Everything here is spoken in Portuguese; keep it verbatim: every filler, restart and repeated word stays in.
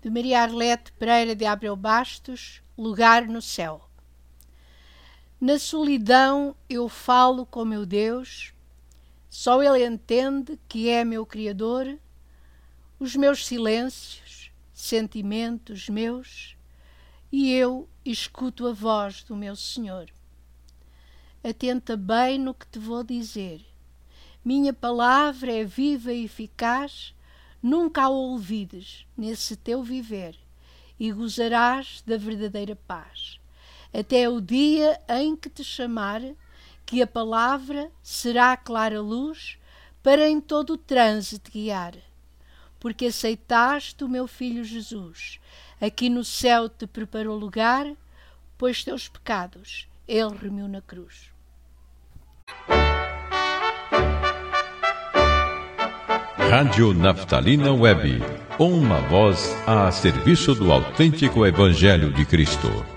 de Maria Arlete Pereira de Abreu Bastos, Lugar no Céu. Na solidão eu falo com meu Deus, só Ele entende que é meu Criador, os meus silêncios, sentimentos meus, e eu escuto a voz do meu Senhor. Atenta bem no que te vou dizer, minha palavra é viva e eficaz, nunca a olvides nesse teu viver, e gozarás da verdadeira paz. Até o dia em que te chamar, que a palavra será a clara luz para em todo o transe te guiar. Porque aceitaste o meu Filho Jesus, aqui no céu te preparou lugar, pois teus pecados Ele remiu na cruz. Rádio Naftalina Web, uma voz a serviço do autêntico Evangelho de Cristo.